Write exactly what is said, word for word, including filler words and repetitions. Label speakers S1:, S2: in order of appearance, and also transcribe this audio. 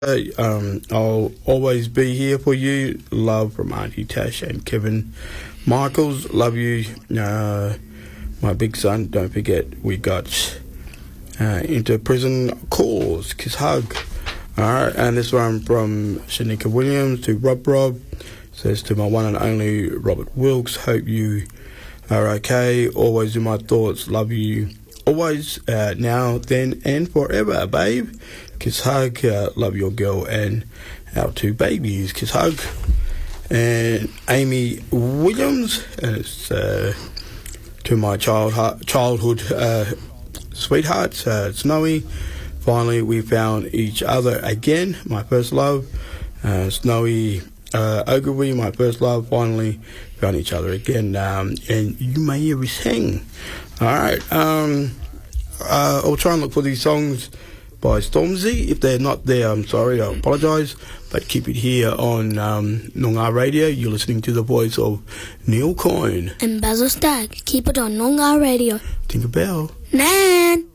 S1: Hey, um, I'll always be here for you. Love from Auntie Tash and Kevin Michaels. Love you, uh, my big son. Don't forget, we got uh, Into Prison Calls. Kiss Hug. Alright, and this one from Shanika Williams to Rob Rob. Says to my one and only Robert Wilkes. Hope you are okay. Always in my thoughts. Love you. Always, uh, now, then, and forever, babe. Kiss hug. Uh, love your girl and our two babies. Kiss hug. And Amy Williams. And it's uh, to my child childhood uh, sweethearts, uh, Snowy. Finally, we found each other again. My first love. Uh, Snowy uh, Ogilvy, my first love. Finally found each other again. Um, and you may hear me sing. Alright, um, uh, I'll try and look for these songs by Stormzy. If they're not there, I'm sorry, I apologise. But keep it here on um, Noongar Radio. You're listening to the voice of Neil Coyne.
S2: And Basil Stagg. Keep it on Noongar Radio.
S1: Tinker Bell.
S2: Nan!